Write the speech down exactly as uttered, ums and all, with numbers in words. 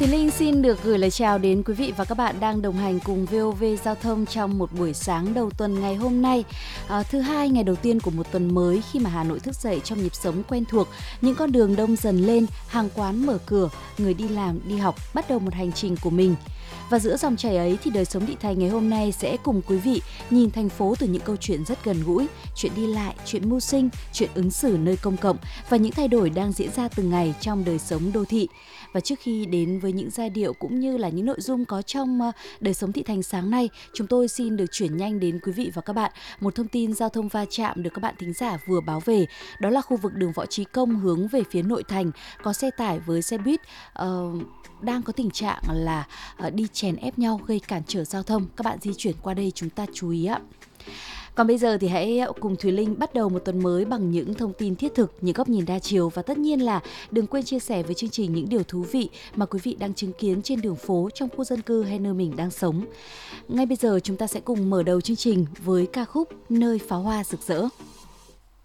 Thùy Linh xin được gửi lời chào đến quý vị và các bạn đang đồng hành cùng vê o vê Giao thông trong một buổi sáng đầu tuần ngày hôm nay. À, thứ hai, ngày đầu tiên của một tuần mới khi mà Hà Nội thức dậy trong nhịp sống quen thuộc, những con đường đông dần lên, hàng quán mở cửa, người đi làm, đi học bắt đầu một hành trình của mình. Và giữa dòng chảy ấy thì đời sống thị thành ngày hôm nay sẽ cùng quý vị nhìn thành phố từ những câu chuyện rất gần gũi, chuyện đi lại, chuyện mưu sinh, chuyện ứng xử nơi công cộng và những thay đổi đang diễn ra từng ngày trong đời sống đô thị. Và trước khi đến với những giai điệu cũng như là những nội dung có trong đời sống thị thành sáng nay, chúng tôi xin được chuyển nhanh đến quý vị và các bạn một thông tin giao thông va chạm được các bạn thính giả vừa báo về. Đó là khu vực đường Võ Chí Công hướng về phía nội thành, có xe tải với xe buýt uh, đang có tình trạng là uh, đi chèn ép nhau gây cản trở giao thông. Các bạn di chuyển qua đây chúng ta chú ý ạ. Còn bây giờ thì hãy cùng Thùy Linh bắt đầu một tuần mới bằng những thông tin thiết thực, những góc nhìn đa chiều và tất nhiên là đừng quên chia sẻ với chương trình những điều thú vị mà quý vị đang chứng kiến trên đường phố, trong khu dân cư hay nơi mình đang sống. Ngay bây giờ chúng ta sẽ cùng mở đầu chương trình với ca khúc Nơi pháo hoa rực rỡ.